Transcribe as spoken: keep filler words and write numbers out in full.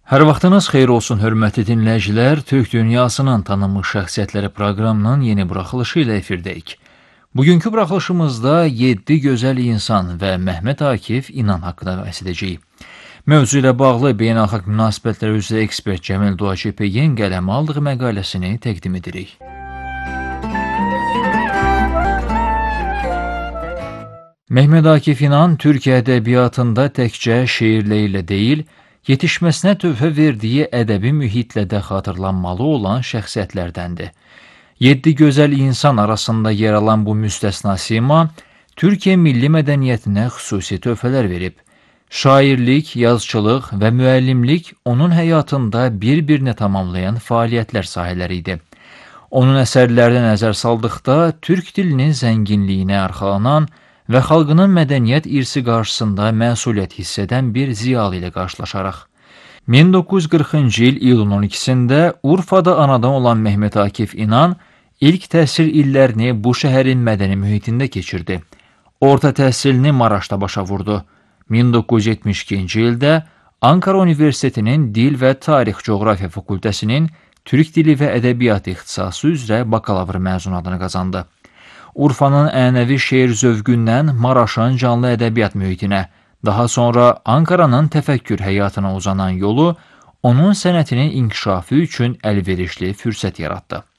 Hər vaxtınız xeyir olsun, hörmətli dinləyicilər. Türk dünyasının tanınmış şəxsiyyətləri proqramının yeni buraxılışı ilə efirdəyik. Bugünkü buraxılışımızda yeddi gözəl insan və Mehmet Akif İnan haqqında bəhs edəcəyik. Mövzu ilə bağlı beynəlxalq münasibətlər üzrə ekspert Cəmil Duaçepeyin qələmə aldığı məqaləsini təqdim edirik. Mehmet Akif İnan Türkiyə ədəbiyyatında təkcə şeirlərlə deyil, yetişməsinə tövhə verdiyi ədəbi mühitlə də xatırlanmalı olan şəxsiyyətlərdəndir. Yeddi gözəl insan arasında yer alan bu müstəsna sima, Türkiyə milli mədəniyyətinə xüsusi tövhələr verib. Şairlik, yazıçılıq və müəllimlik onun həyatında bir-birini tamamlayan fəaliyyətlər sahələri idi. Onun əsərlərinə nəzər saldıqda Türk dilinin zənginliyinə arxalanan və xalqının mədəniyyət irsi qarşısında məsuliyyət hiss edən bir ziyalı ilə qarşılaşaraq. min doqquz yüz qırxıncı il iyulun on ikisində Urfada anadan olan Mehmet Akif İnan ilk təhsil illərini bu şəhərin mədəni mühitində keçirdi. Orta təhsilini Maraşda başa vurdu. min doqquz yüz yetmiş ikinci ildə Ankara Universitetinin Dil və Tarix Coğrafiya Fakültəsinin Türk dili və ədəbiyyatı ixtisası üzrə bakalavr məzunatını qazandı. Urfanın ənənəvi şeir zövqündən Maraşın canlı ədəbiyyat mühitinə, daha sonra Ankaranın təfəkkür həyatına uzanan yolu onun sənətinin inkişafı üçün əlverişli fürsət yaratdı.